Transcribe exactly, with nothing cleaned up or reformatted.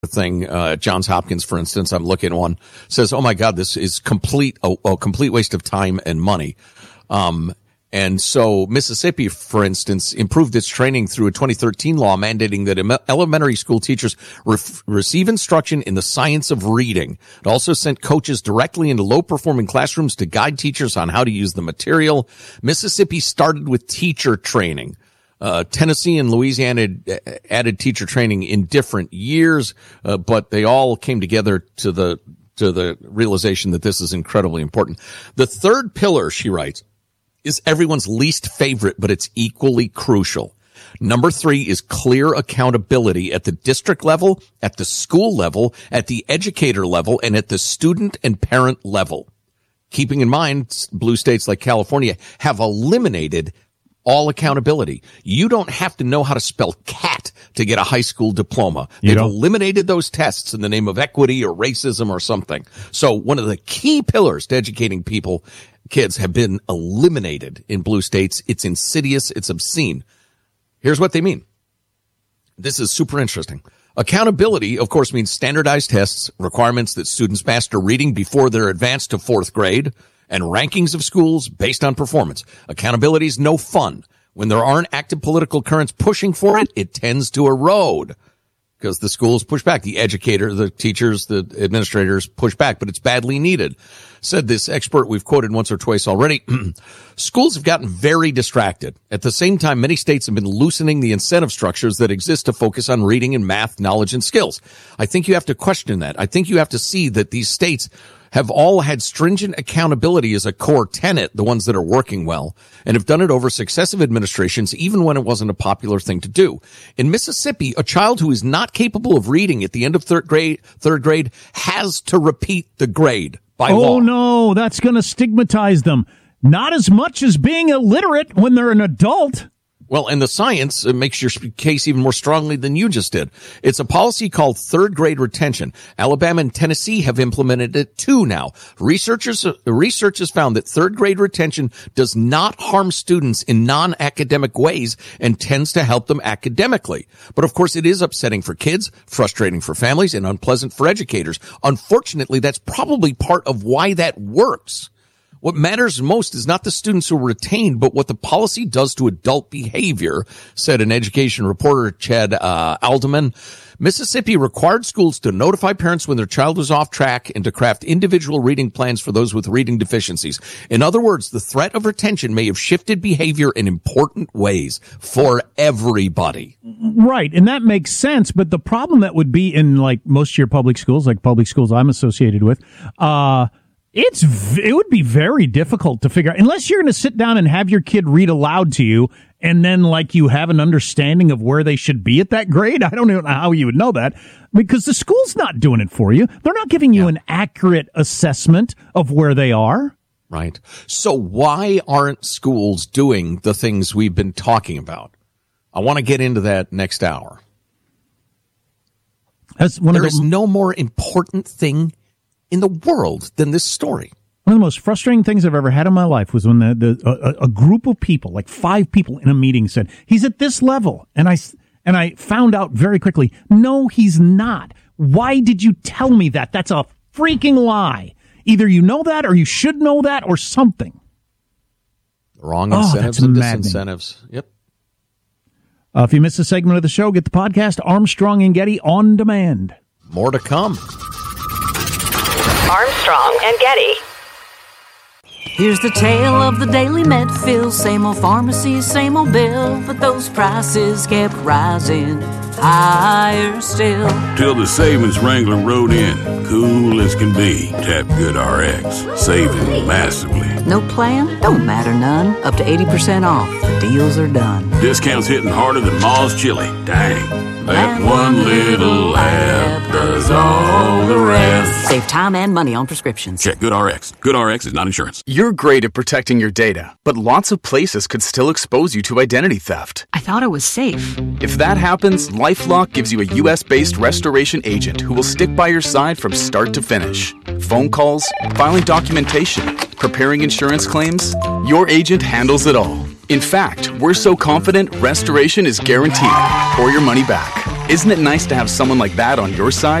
thing uh, at Johns Hopkins, for instance, I'm looking at one, says, oh my God, this is complete a, a complete waste of time and money. Um, and so Mississippi, for instance, improved its training through a twenty thirteen law mandating that em- elementary school teachers ref- receive instruction in the science of reading. It also sent coaches directly into low-performing classrooms to guide teachers on how to use the material. Mississippi started with teacher training. Uh, Tennessee and Louisiana had added teacher training in different years, uh, but they all came together to the, to the realization that this is incredibly important. The third pillar, she writes, is everyone's least favorite, but it's equally crucial. Number three is clear accountability at the district level, at the school level, at the educator level, and at the student and parent level. Keeping in mind, blue states like California have eliminated all accountability. You don't have to know how to spell cat to get a high school diploma. They've eliminated those tests in the name of equity or racism or something. So one of the key pillars to educating people, kids, have been eliminated in blue states. It's insidious. It's obscene. Here's what they mean. This is super interesting. Accountability, of course, means standardized tests, requirements that students master reading before they're advanced to fourth grade, and rankings of schools based on performance. Accountability is no fun. When there aren't active political currents pushing for it, it tends to erode because the schools push back. The educator, the teachers, the administrators push back, but it's badly needed. Said this expert we've quoted once or twice already. Schools have gotten very distracted. At the same time, many states have been loosening the incentive structures that exist to focus on reading and math, knowledge, and skills. I think you have to question that. I think you have to see that these states have all had stringent accountability as a core tenet, the ones that are working well, and have done it over successive administrations, even when it wasn't a popular thing to do. In Mississippi, a child who is not capable of reading at the end of third grade, third grade has to repeat the grade by law. Oh, no, that's going to stigmatize them. Not as much as being illiterate when they're an adult. Well, and the science makes your case even more strongly than you just did. It's a policy called third grade retention. Alabama and Tennessee have implemented it too now. Researchers, research has found that third grade retention does not harm students in non-academic ways and tends to help them academically. But of course, it is upsetting for kids, frustrating for families, and unpleasant for educators. Unfortunately, that's probably part of why that works. What matters most is not the students who are retained, but what the policy does to adult behavior, said an education reporter, Chad uh, Alderman. Mississippi required schools to notify parents when their child was off track and to craft individual reading plans for those with reading deficiencies. In other words, the threat of retention may have shifted behavior in important ways for everybody. Right, and that makes sense, but the problem that would be in like most of your public schools, like public schools I'm associated with, uh It's it would be very difficult to figure out, unless you're going to sit down and have your kid read aloud to you, and then like you have an understanding of where they should be at that grade. I don't even know how you would know that, because the school's not doing it for you. They're not giving you yeah. an accurate assessment of where they are. Right. So why aren't schools doing the things we've been talking about? I want to get into that next hour. As one there of the, is no more important thing in the world than this story. One of the most frustrating things I've ever had in my life was when the, the a, a group of people, like five people in a meeting, said, he's at this level. And I, and I found out very quickly, no, he's not. Why did you tell me that? That's a freaking lie. Either you know that or you should know that or something. Wrong incentives oh, and maddening. disincentives. Yep. Uh, if you missed a segment of the show, get the podcast Armstrong and Getty on demand. More to come. Armstrong and Getty. Here's the tale of the Daily Medfield. Same old pharmacy, same old bill, but those prices kept rising higher still. Till the savings wrangler rode in, cool as can be. Tap Good R X, saving massively. No plan? Don't matter none. Up to eighty percent off. The deals are done. Discounts hitting harder than Ma's chili. Dang. That one little app does all the rest. Save time and money on prescriptions. Check Good R X. Good R X is not insurance. You're great at protecting your data, but lots of places could still expose you to identity theft. I thought I was safe. If that happens, LifeLock gives you a U S-based restoration agent who will stick by your side from start to finish. Phone calls, filing documentation, preparing insurance claims, your agent handles it all. In fact, we're so confident restoration is guaranteed or your money back. Isn't it nice to have someone like that on your side?